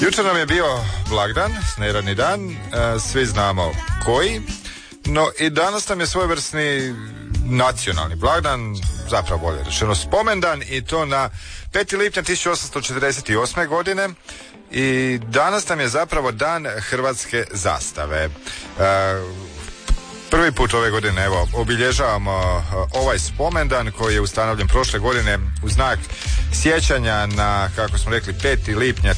Jučer nam je bio blagdan, neradni dan, svi znamo koji, no i danas nam je svojevrsni nacionalni blagdan, zapravo bolje rečeno spomendan, i to na 5. lipnja 1848. godine. I danas nam je zapravo dan hrvatske zastave. Prvi put ove godine obilježavamo ovaj spomendan koji je ustanovljen prošle godine u znak sjećanja na, kako smo rekli, 5. lipnja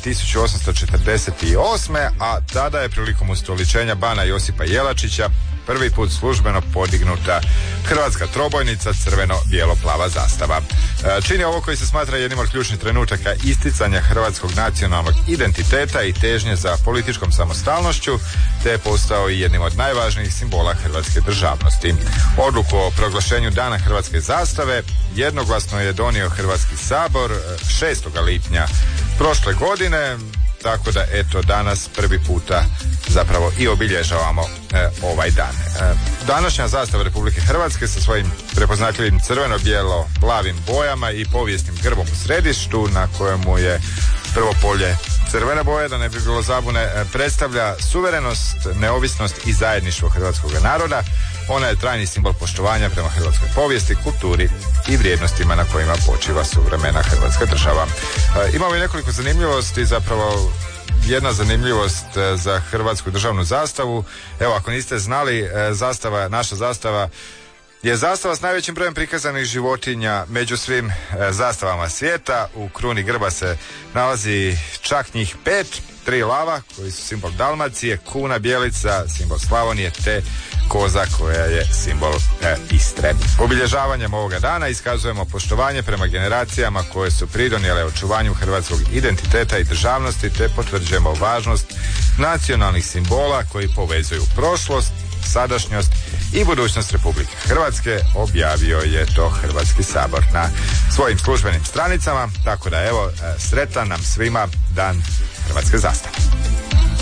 1848. a tada je prilikom ustoličenja bana Josipa Jelačića prvi put službeno podignuta hrvatska trobojnica, crveno-bijelo-plava zastava. Čini ovo koji se smatra jednim od ključnih trenutaka isticanja hrvatskog nacionalnog identiteta i težnje za političkom samostalnošću, te je postao i jednim od najvažnijih simbola hrvatske državnosti. Odluku o proglašenju Dana hrvatske zastave jednoglasno je donio Hrvatski sabor 6. lipnja prošle godine, tako da eto danas prvi puta zapravo i obilježavamo ovaj dan. Današnja zastava Republike Hrvatske sa svojim prepoznatljivim crveno-bijelo-plavim bojama i povijesnim grbom u središtu, na kojemu je prvo polje crvene boje, da ne bi bilo zabune, predstavlja suverenost, neovisnost i zajedništvo hrvatskog naroda. Ona je trajni simbol poštovanja prema hrvatskoj povijesti, kulturi i vrijednostima na kojima počiva suvremena hrvatska država. Imamo i nekoliko zanimljivosti, zapravo jedna zanimljivost za hrvatsku državnu zastavu. Evo, ako niste znali, naša zastava je zastava s najvećim brojem prikazanih životinja među svim zastavama svijeta. U kruni grba se nalazi čak njih 5, 3 lava koji su simbol Dalmacije, kuna bijelica simbol Slavonije, te koza koja je simbol Istre. Obilježavanjem ovoga dana iskazujemo poštovanje prema generacijama koje su pridonijele očuvanju hrvatskog identiteta i državnosti, te potvrđujemo važnost nacionalnih simbola koji povezuju prošlost, sadašnjost i budućnost Republike Hrvatske. Objavio je to Hrvatski sabor na svojim službenim stranicama, tako da evo, sretan nam svima Dan hrvatske zastave.